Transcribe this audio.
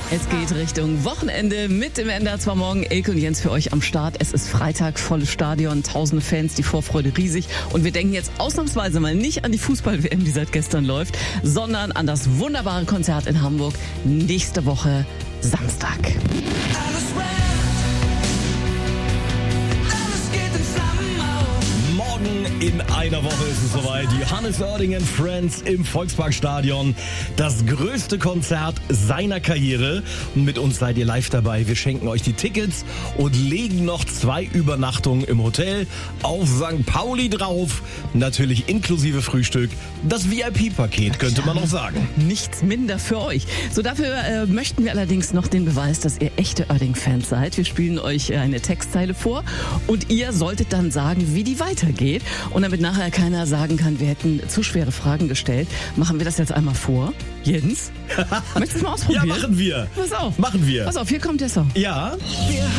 Es geht Richtung Wochenende mit dem NDR 2 Morgen. Elke und Jens für euch am Start. Es ist Freitag, volles Stadion, tausende Fans, die Vorfreude riesig. Und wir denken jetzt ausnahmsweise mal nicht an die Fußball-WM, die seit gestern läuft, sondern an das wunderbare Konzert in Hamburg nächste Woche Samstag. In einer Woche ist es soweit. Johannes Oerding and Friends im Volksparkstadion. Das größte Konzert seiner Karriere. Und mit uns seid ihr live dabei. Wir schenken euch die Tickets und legen noch 2 Übernachtungen im Hotel auf St. Pauli drauf. Natürlich inklusive Frühstück. Das VIP-Paket, könnte man noch sagen. Nichts minder für euch. So, dafür möchten wir allerdings noch den Beweis, dass ihr echte Oerding-Fans seid. Wir spielen euch eine Textzeile vor und ihr solltet dann sagen, wie die weitergeht. Und damit nachher keiner sagen kann, wir hätten zu schwere Fragen gestellt, machen wir das jetzt einmal vor. Jens, möchtest du es mal ausprobieren? Ja, machen wir. Pass auf. Machen wir. Pass auf, hier kommt der Song. Ja.